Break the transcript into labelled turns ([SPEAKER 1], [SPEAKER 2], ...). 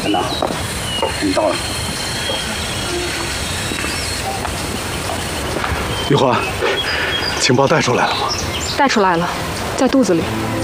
[SPEAKER 1] 班长，你到了。
[SPEAKER 2] 玉环，情报带出来了吗？
[SPEAKER 3] 带出来了，在肚子里。